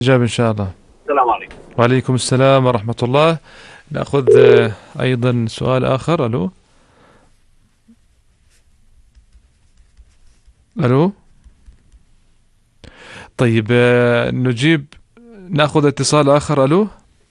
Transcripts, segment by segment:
إجابة إن شاء الله. السلام عليكم. وعليكم السلام ورحمة الله. نأخذ أيضا سؤال آخر. ألو ألو. طيب نجيب، نأخذ اتصال آخر. ألو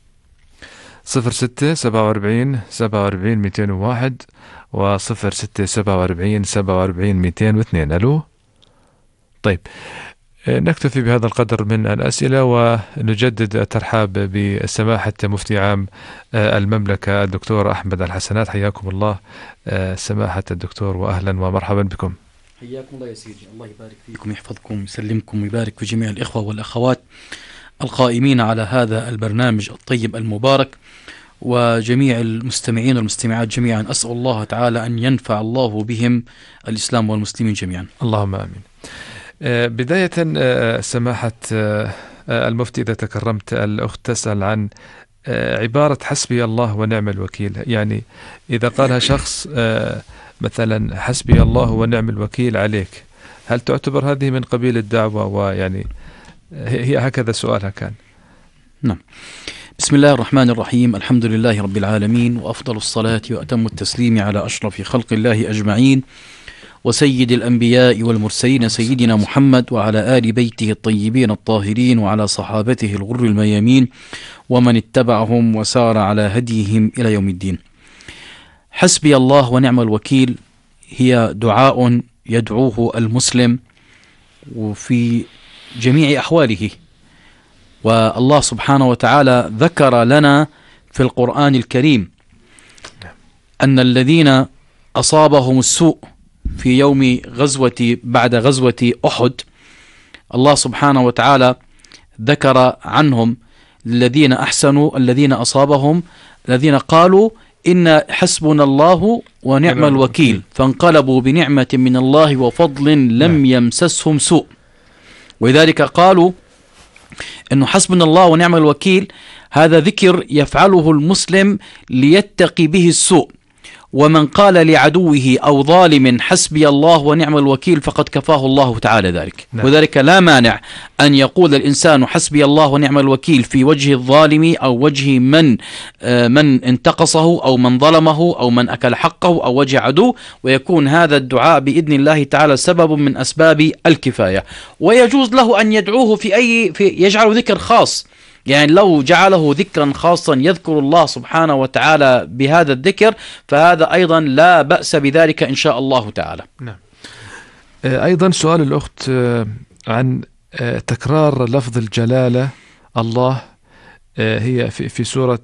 06 47 47 201 و06 47 47 202. ألو. طيب نكتفي بهذا القدر من الأسئلة، ونجدد الترحاب بسماحة مفتي عام المملكة الدكتور أحمد الحسنات. حياكم الله سماحة الدكتور، وأهلا ومرحبا بكم. حياكم الله يا سيدي، الله يبارك فيكم، يحفظكم، يسلمكم، ويبارك في جميع الإخوة والأخوات القائمين على هذا البرنامج الطيب المبارك، وجميع المستمعين والمستمعات جميعا. أسأل الله تعالى أن ينفع الله بهم الإسلام والمسلمين جميعا، اللهم آمين. بداية سماحة المفتي، إذا تكرمت، الأخت تسأل عن عبارة حسبي الله ونعم الوكيل. يعني إذا قالها شخص مثلا حسبي الله ونعم الوكيل عليك، هل تعتبر هذه من قبيل الدعوة؟ ويعني هي هكذا سؤالها كان. نعم. بسم الله الرحمن الرحيم، الحمد لله رب العالمين، وأفضل الصلاة وأتم التسليم على أشرف خلق الله أجمعين، وسيد الأنبياء والمرسلين سيدنا محمد، وعلى آل بيته الطيبين الطاهرين، وعلى صحابته الغر الميامين، ومن اتبعهم وسار على هديهم إلى يوم الدين. حسبي الله ونعم الوكيل هي دعاء يدعوه المسلم وفي جميع أحواله، والله سبحانه وتعالى ذكر لنا في القرآن الكريم أن الذين أصابهم السوء في يوم بعد غزوة أحد، الله سبحانه وتعالى ذكر عنهم الذين أحسنوا، الذين أصابهم، الذين قالوا إن حسبنا الله ونعم الوكيل، فانقلبوا بنعمة من الله وفضل لم يمسسهم سوء. ولذلك قالوا إنه حسبنا الله ونعم الوكيل هذا ذكر يفعله المسلم ليتقي به السوء، ومن قال لعدوه أو ظالم حسبي الله ونعم الوكيل فقد كفاه الله تعالى ذلك. وذلك لا مانع أن يقول الإنسان حسبي الله ونعم الوكيل في وجه الظالم، أو وجه من انتقصه، أو من ظلمه، أو من أكل حقه، أو وجه عدو، ويكون هذا الدعاء بإذن الله تعالى سبب من أسباب الكفاية. ويجوز له أن يدعوه في يجعل ذكر خاص، يعني لو جعله ذكرا خاصا يذكر الله سبحانه وتعالى بهذا الذكر، فهذا أيضا لا بأس بذلك إن شاء الله تعالى. نعم. أيضا سؤال الأخت عن تكرار لفظ الجلالة الله، هي في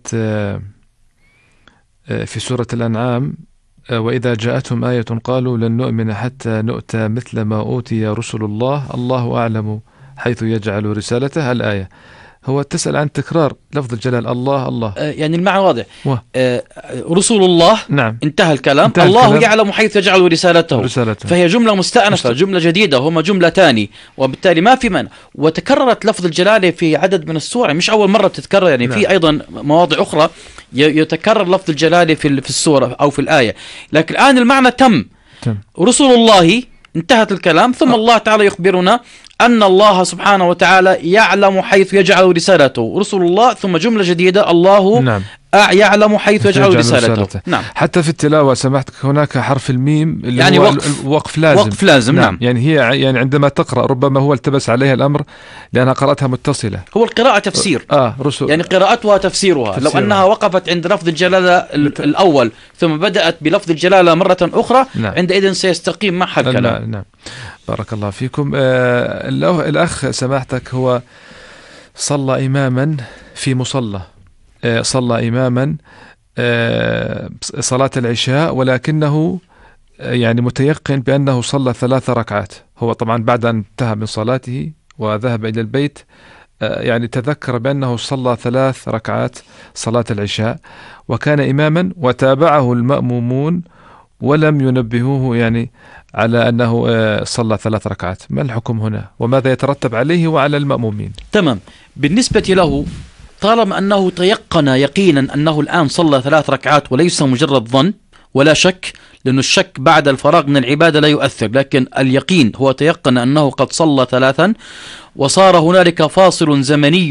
سورة الأنعام: وإذا جاءتهم آية قالوا لن نؤمن حتى نؤتى مثل ما أوتي رسل الله، الله أعلم حيث يجعل رسالته. الآية. هو تسأل عن تكرار لفظ الجلال الله الله، يعني المعنى واضح. رسول الله، نعم، انتهى الكلام. الله يعلم حيث يجعل رسالته. فهي جملة مستأنفة، جملة جديدة، هما جملتان، وبالتالي ما في مانع. وتكررت لفظ الجلالة في عدد من السور، مش أول مرة بتتكرر، يعني في أيضا مواضع أخرى يتكرر لفظ الجلالة في السورة أو في الآية، لكن الآن المعنى تم. رسول الله انتهت الكلام، ثم الله تعالى يخبرنا أن الله سبحانه وتعالى يعلم حيث يجعل رسالته. رسول الله ثم جملة جديدة: الله يعلم حيث يجعل رسالته. نعم. حتى في التلاوة سمحتك هناك حرف الميم اللي يعني هو وقف لازم. وقف لازم. نعم. يعني هي يعني عندما تقرأ ربما هو التبس عليها الأمر لأنها قرأتها متصلة. هو القراءة تفسير. رسول، يعني قراءتها تفسيرها. لو أنها وقفت عند لفظ الجلالة الأول ثم بدأت بلفظ الجلالة مرة أخرى، عندئذ سيستقيم معها الكلام. نعم. بارك الله فيكم. الأخ سماحتك هو صلى إماما في مصلى، صلى إماما صلاة العشاء، ولكنه يعني متيقن بأنه صلى 3 ركعات. هو طبعا بعد أن انتهى من صلاته وذهب إلى البيت يعني تذكر بأنه صلى 3 ركعات صلاة العشاء، وكان إماما وتابعه المأمومون ولم ينبهوه يعني على أنه صلى 3 ركعات. ما الحكم هنا وماذا يترتب عليه وعلى المأمومين؟ تمام. بالنسبة له طالما أنه تيقن يقينا أنه الآن صلى 3 ركعات وليس مجرد ظن ولا شك، لأن الشك بعد الفراغ من العبادة لا يؤثر، لكن اليقين هو تيقن أنه قد صلى 3 وصار هنالك فاصل زمني